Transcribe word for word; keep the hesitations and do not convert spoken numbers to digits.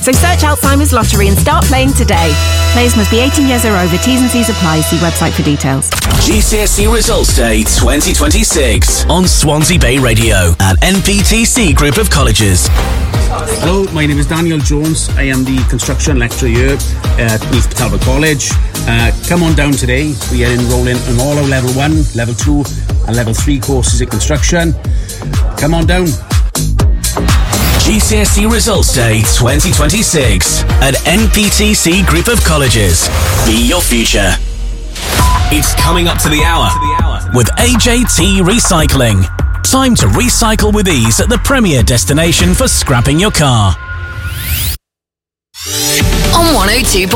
So search Alzheimer's Lottery and start playing today. Players must be eighteen years or over. T's and C's apply. See website for details. G C S E Results Day twenty twenty-six on Swansea Bay Radio and N P T C Group of Colleges. Hello, my name is Daniel Jones. I am the construction lecturer here at East Talbot College. Uh, come on down today. We are enrolling in all our level one, level two and level three courses in construction. Come on down. G C S E Results Day twenty twenty-six at N P T C Group of Colleges. Be your future. It's coming up to the hour with A J T Recycling. Time to recycle with ease at the premier destination for scrapping your car. On one oh two